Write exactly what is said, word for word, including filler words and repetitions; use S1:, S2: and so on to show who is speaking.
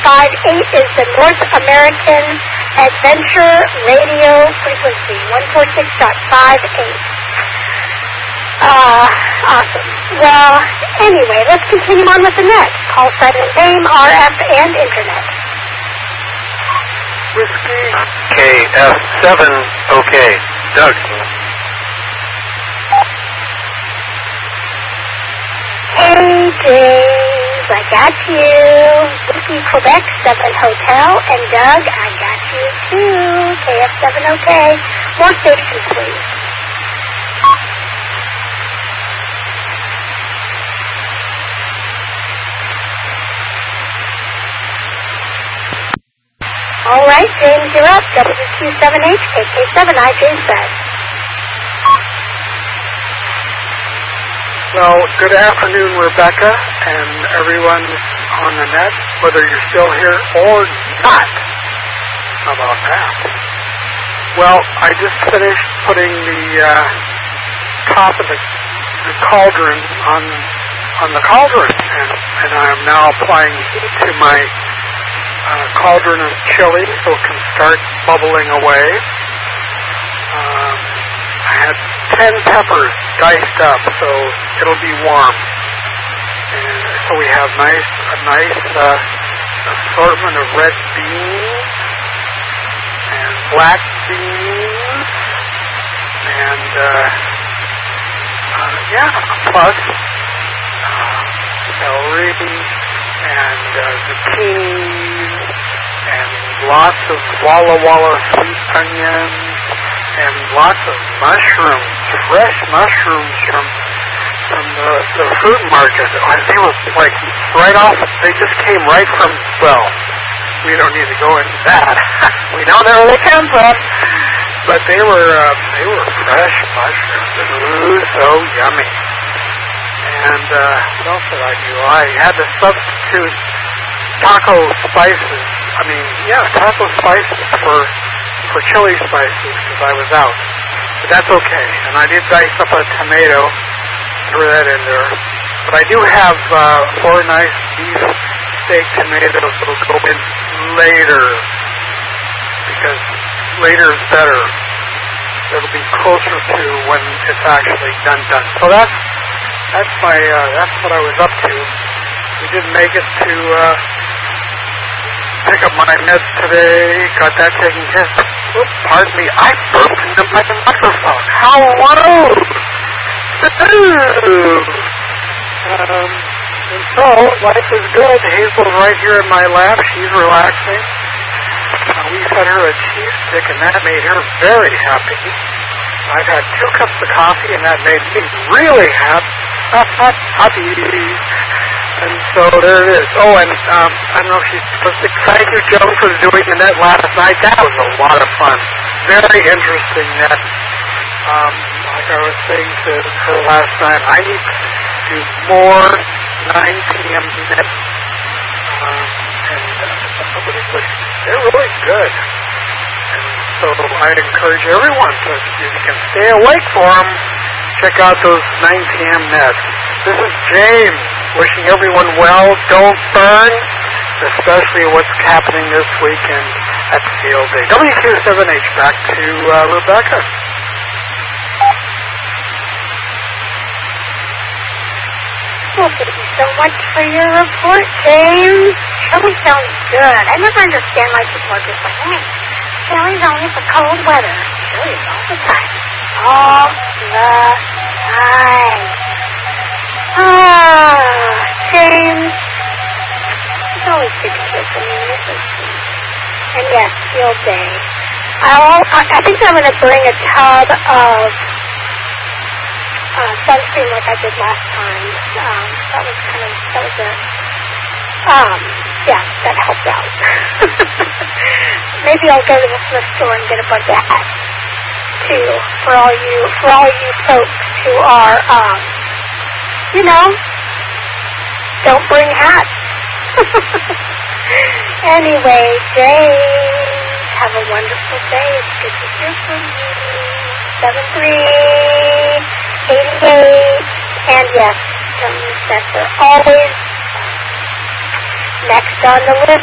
S1: five eight is the North American Adventure Radio frequency, one forty-six point five eight. Uh, awesome. Well, anyway, let's continue on with the next. Call sign and name, R F, and Internet.
S2: Whiskey. K F seven, okay. Doug.
S1: Hey, James, I got you. Whiskey Quebec seven Hotel, and Doug, I got you too. K F seven, okay. More stations, please. All right, James, you're up. W Q seven H, K K seven I, James said.
S3: Well, good afternoon, Rebecca, and everyone on the net, whether you're still here or not. How about that? Well, I just finished putting the uh, top of the, the cauldron on on the cauldron, and, and I'm now applying heat to my uh, cauldron of chili so it can start bubbling away. Um, I had ten peppers diced up, so it'll be warm. And so we have nice a nice uh, assortment of red beans and black beans, and uh, uh, yeah, plus uh, celery and uh, zucchini and lots of Walla Walla sweet onions. And lots of mushrooms, fresh mushrooms from from the, the fruit market. They were like right off. They just came right from. Well, we don't need to go into that. We know where they come from, but they were uh, they were fresh mushrooms. Ooh, so yummy. And uh, what else did I do? I had to substitute taco spices. I mean, yeah, taco spices for. for chili spices because I was out. But that's okay. And I did dice up a tomato, threw that in there. But I do have uh, four nice beef steak tomatoes that will go in later because later is better. It'll be closer to when it's actually done done. So that's that's my uh, that's what I was up to. We didn't make it to uh, pick up my meds today. Got that taken care of. Oops, pardon me, I burped into my microphone. How rude! um, and so, life is good. Hazel's right here in my lap. She's relaxing. Uh, we fed her a cheese stick, and that made her very happy. I've had two cups of coffee, and that made me really happy. happy. And so there it is. Oh, and um, I don't know if she's supposed to thank you, Joan, for doing the net last night. That was a lot of fun. Very interesting net. Um, like I was saying to her last night, I need to do more nine p.m. net. Um, and uh, they're really good. And so I encourage everyone to, if you can stay awake for them, check out those nine p.m. nets. This is James. Wishing everyone well, don't burn, especially what's happening this weekend at the field day. W Q seven H, back to uh, Rebecca.
S1: Well, thank you so much for your report, James. Chili sounds good. I never understand why people are just like, hey, chili's only for cold weather. Chili's all the time. All the time. Ah, James. It's always good to hear from you. You're so sweet. And yes, field day. I'll, I, I think I'm going to bring a tub of uh, sunscreen like I did last time. Um, that was kind of, that was a, um, yeah, that helped out. Maybe I'll go to the thrift store and get a bunch of hats, too, for all you, for all you folks who are, um, you know, don't bring hats. Anyway, James, have a wonderful day. It's good to hear from you. seven three eighty-eight. And yes, that they're always next on the list.